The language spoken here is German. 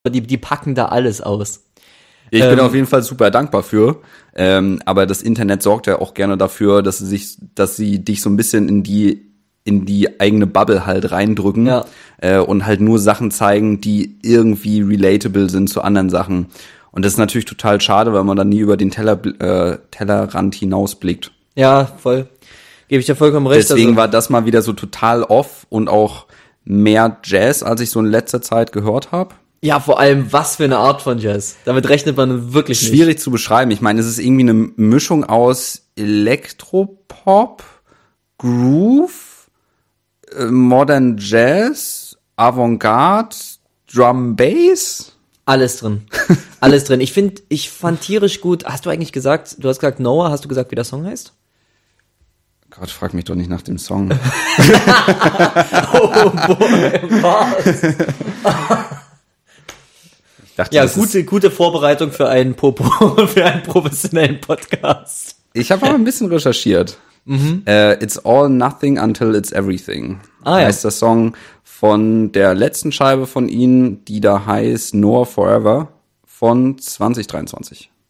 die packen da alles aus. Ich bin auf jeden Fall super dankbar für. Aber das Internet sorgt ja auch gerne dafür, dass sie dich so ein bisschen in die eigene Bubble halt reindrücken. Ja. Und halt nur Sachen zeigen, die irgendwie relatable sind zu anderen Sachen. Und das ist natürlich total schade, weil man dann nie über den Tellerrand hinausblickt. Ja, voll. Gebe ich dir vollkommen recht. Deswegen war das mal wieder so total off und auch mehr Jazz, als ich so in letzter Zeit gehört habe. Ja, vor allem, was für eine Art von Jazz. Damit rechnet man wirklich nicht. Schwierig zu beschreiben. Ich meine, es ist irgendwie eine Mischung aus Elektropop, Groove, Modern Jazz, Avantgarde, Drum Bass. Alles drin. Alles drin. Ich fand tierisch gut. Hast du eigentlich gesagt, du hast gesagt Noah, hast du gesagt, wie der Song heißt? Gott, frag mich doch nicht nach dem Song. Oh boy, was? Ich dachte, Ja, gute Vorbereitung für einen professionellen Podcast. Ich habe aber ein bisschen recherchiert. It's all nothing until it's everything. Ah, ja. Heißt der Song von der letzten Scheibe von ihnen, die da heißt Noah Forever von 2023.